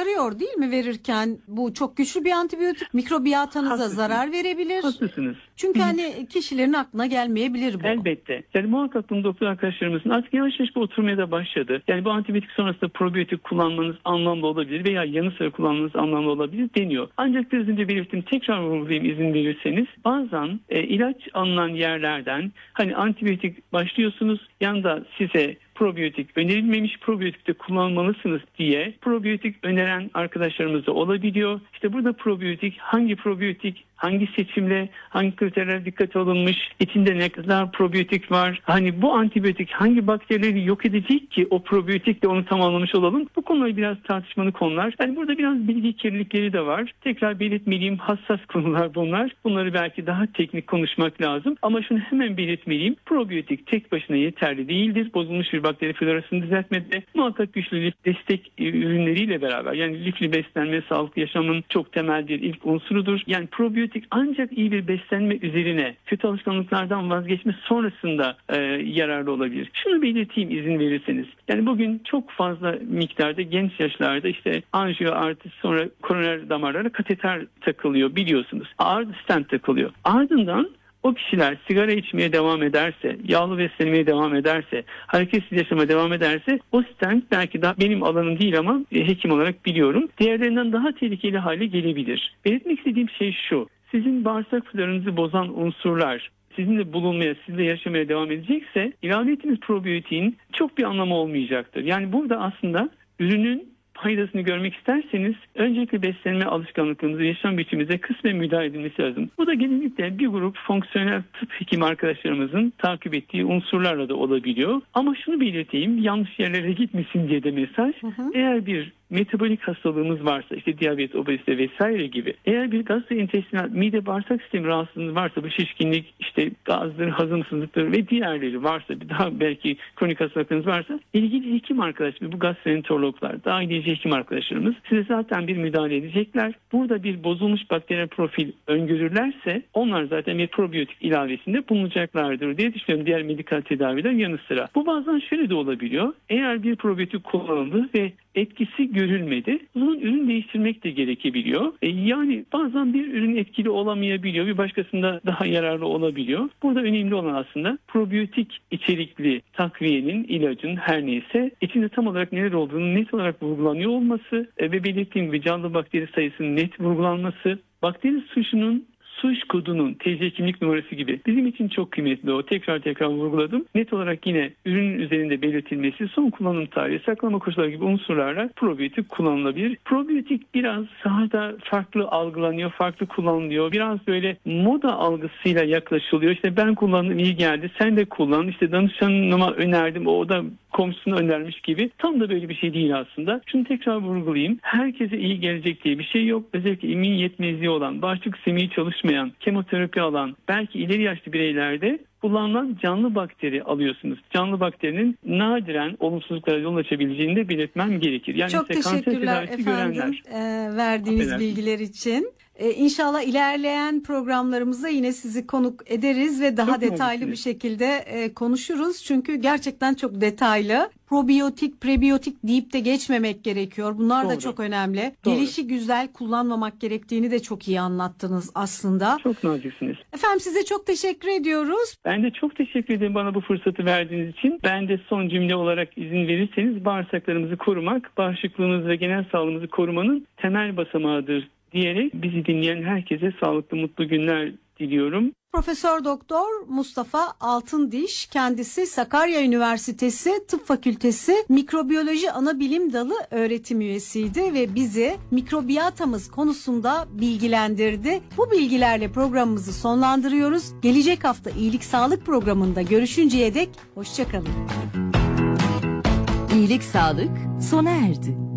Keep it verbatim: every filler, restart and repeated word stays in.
uyarıyor değil mi verirken? Bu çok güçlü bir antibiyotik. Mikrobiyatanıza Haklısınız. zarar verebilir. Haklısınız. Çünkü hani kişilerin aklına gelmeyebilir bu. Elbette. Yani muhakkak bunu doktor arkadaşlarımızın artık yavaş yavaş bu oturmaya da başladı. Yani bu antibiyotik sonrasında probiyotik kullanmanız anlamlı olabilir veya yanı sıra kullanmanız anlamlı olabilir deniyor. Ancak biraz önce belirttim, tekrar vurgulayayım izin verirseniz. Bazen e, ilaç alınan yerlerden hani antibiyotik başlıyorsunuz, yanda size probiyotik önerilmemiş, probiyotik de kullanmalısınız diye probiyotik öneren arkadaşlarımız da olabiliyor. İşte burada probiyotik, hangi probiyotik, hangi seçimle, hangi kriterler dikkate alınmış, içinde ne kadar probiyotik var, hani bu antibiyotik hangi bakterileri yok edecek ki o probiyotikle onu tamamlamış olalım. Bu konular biraz tartışmalı konular. Yani burada biraz bilgi kirlilikleri de var. Tekrar belirtmeliyim, hassas konular bunlar. Bunları belki daha teknik konuşmak lazım. Ama şunu hemen belirtmeliyim. Probiyotik tek başına yeterli değildir. Bozulmuş bir bakteri florasını düzeltmede muhakkak güçlü lif destek ürünleriyle beraber, yani lifli beslenme sağlıklı yaşamın çok temel bir ilk unsurudur. Yani probiyotik ancak iyi bir beslenme üzerine kötü alışkanlıklardan vazgeçme sonrasında e, yararlı olabilir. Şunu belirteyim izin verirseniz. Yani bugün çok fazla miktarda genç yaşlarda işte anjiyo artı sonra koroner damarlara kateter takılıyor biliyorsunuz. Ağır stent takılıyor. Ardından o kişiler sigara içmeye devam ederse, yağlı beslenmeye devam ederse, hareketsiz yaşamaya devam ederse o stent belki daha benim alanım değil ama e, hekim olarak biliyorum. Diğerlerinden daha tehlikeli hale gelebilir. Belirtmek istediğim şey şu. Sizin bağırsak floranızı bozan unsurlar sizinle bulunmaya, sizinle yaşamaya devam edecekse ilave ettiğiniz probiyotiğin çok bir anlamı olmayacaktır. Yani burada aslında ürünün faydasını görmek isterseniz öncelikle beslenme alışkanlıklarınızı, yaşam biçimimize kısmen müdahale edilmesi lazım. Bu da genellikle bir grup fonksiyonel tıp hekimi arkadaşlarımızın takip ettiği unsurlarla da olabiliyor. Ama şunu belirteyim, yanlış yerlere gitmesin diye de mesaj. Hı hı. Eğer bir metabolik hastalığımız varsa, işte diyabet, obezite vesaire gibi, eğer bir gastrointestinal mide bağırsak sistemi rahatsızlığı varsa, bu şişkinlik, işte gazdır, hazımsızlıktır ve diğerleri varsa, bir daha belki kronik hastalıklarınız varsa, ilgili hekim arkadaşlar, bu gastroenterologlar, daha ilgili hekim arkadaşlarımız size zaten bir müdahale edecekler. Burada bir bozulmuş bakteriyel profil öngörürlerse onlar zaten bir probiyotik ilavesinde bulunacaklardır diye düşünüyorum, diğer medikal tedaviler yanı sıra. Bu bazen şöyle de olabiliyor. Eğer bir probiyotik kullanıldı ve etkisi görülmedi, o zaman ürün değiştirmek de gerekebiliyor. E yani bazen bir ürün etkili olamayabiliyor, bir başkasında daha yararlı olabiliyor. Burada önemli olan aslında probiyotik içerikli takviyenin, ilacın her neyse içinde tam olarak neler olduğunu net olarak vurgulanıyor olması e, ve belirttiğim gibi canlı bakteri sayısının net vurgulanması, bakteri suçunun suç kodunun T C kimlik numarası gibi bizim için çok kıymetli o. Tekrar tekrar vurguladım. Net olarak yine ürünün üzerinde belirtilmesi, son kullanım tarihi, saklama koşulları gibi unsurlarla probiyotik kullanılabilir. Probiyotik biraz sahada farklı algılanıyor, farklı kullanılıyor. Biraz böyle moda algısıyla yaklaşılıyor. İşte ben kullandım, iyi geldi, sen de kullan. İşte danışanıma önerdim, o da komşusuna önermiş gibi. Tam da böyle bir şey değil aslında. Şunu tekrar vurgulayayım. Herkese iyi gelecek diye bir şey yok. Özellikle immün yetmezliği olan, bağışıklık sistemi çalışmayan, kemoterapi alan, belki ileri yaşlı bireylerde kullanılan canlı bakteri alıyorsunuz. Canlı bakterinin nadiren olumsuzluklara yol açabileceğini de belirtmem gerekir. Yani çok teşekkürler efendim e, verdiğiniz Affedersin. bilgiler için. Ee, İnşallah ilerleyen programlarımızda yine sizi konuk ederiz ve daha çok detaylı bir şekilde e, konuşuruz. Çünkü gerçekten çok detaylı. Probiyotik, prebiyotik deyip de geçmemek gerekiyor. Bunlar Doğru. da çok önemli. Doğru. Gelişi güzel kullanmamak gerektiğini de çok iyi anlattınız aslında. Çok naziksiniz. Efendim size çok teşekkür ediyoruz. Ben de çok teşekkür ederim bana bu fırsatı verdiğiniz için. Ben de son cümle olarak izin verirseniz bağırsaklarımızı korumak, bağışıklığımızı ve genel sağlığımızı korumanın temel basamağıdır diyerek bizi dinleyen herkese sağlıklı, mutlu günler diliyorum. Profesör Doktor Mustafa Altındiş, kendisi Sakarya Üniversitesi Tıp Fakültesi Mikrobiyoloji Anabilim Dalı öğretim üyesiydi ve bizi mikrobiyatamız konusunda bilgilendirdi. Bu bilgilerle programımızı sonlandırıyoruz. Gelecek hafta İyilik Sağlık programında görüşünceye dek hoşça kalın. İyilik Sağlık sona erdi.